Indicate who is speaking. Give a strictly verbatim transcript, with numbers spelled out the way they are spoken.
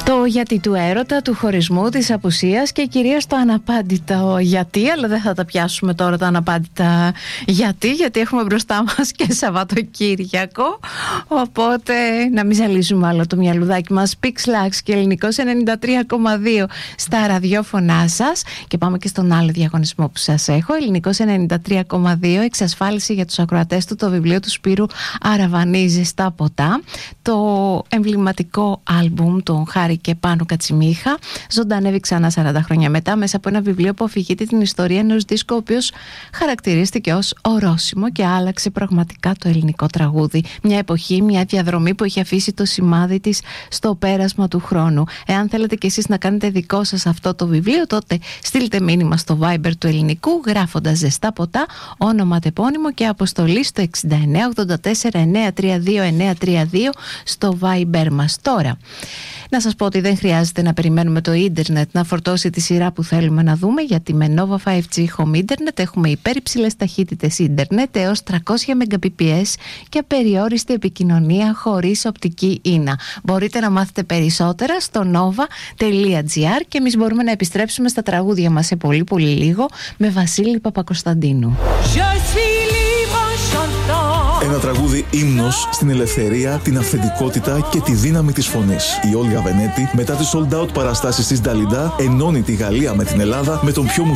Speaker 1: Το γιατί του έρωτα, του χωρισμού, της απουσίας και κυρίως το αναπάντητο γιατί, αλλά δεν θα τα πιάσουμε τώρα τα αναπάντητα γιατί, γιατί έχουμε μπροστά μας και Σαββατοκύριακο, οπότε να μην ζαλίζουμε άλλο το μυαλουδάκι μας. Pixlax και Ελληνικός ενενήντα τρία κόμμα δύο στα ραδιόφωνά σας. Και πάμε και στον άλλο διαγωνισμό που σας έχω. Ελληνικός ενενήντα τρία κόμμα δύο, εξασφάλιση για τους ακροατές του το βιβλίο του Σπύρου Αραβανίζη στα ποτά, το εμβληματικό άλμπουμ των Χάρη και Πάνου Κατσιμίχα, ζωντανεύει ξανά σαράντα χρόνια μετά μέσα από ένα βιβλίο που αφηγείται την ιστορία ενός δίσκου ο οποίος χαρακτηρίστηκε ως ορόσημο και άλλαξε πραγματικά το ελληνικό τραγούδι. Μια εποχή, μια διαδρομή που έχει αφήσει το σημάδι της στο πέρασμα του χρόνου. Εάν θέλετε κι εσείς να κάνετε δικό σας αυτό το βιβλίο, τότε στείλτε μήνυμα στο Viber του Ελληνικού γράφοντας ζεστά ποτά, όνομα τεπώνυμο και αποστολή στο εξήντα εννέα ογδόντα τέσσερα εννιακόσια τριάντα δύο εννιακόσια τριάντα δύο στο Viber μας. Τώρα, να σας πω ότι δεν χρειάζεται να περιμένουμε το ίντερνετ να φορτώσει τη σειρά που θέλουμε να δούμε, γιατί με Nova φάιβ τζι Home Internet έχουμε υπέρυψηλες ταχύτητες ίντερνετ έως τριακόσια Mbps και απεριόριστη επικοινωνία χωρίς οπτική ίνα. Μπορείτε να μάθετε περισσότερα στο nova τελεία gr και εμείς μπορούμε να επιστρέψουμε στα τραγούδια μας σε πολύ πολύ λίγο με Βασίλη Παπακοσταντίνου.
Speaker 2: Ένα τραγούδι ύμνος στην ελευθερία, την αυθεντικότητα και τη δύναμη της φωνής. Η Όλγα Βενέτη, μετά τις sold out παραστάσεις της Νταλιντά, ενώνει τη Γαλλία με την Ελλάδα με τον πιο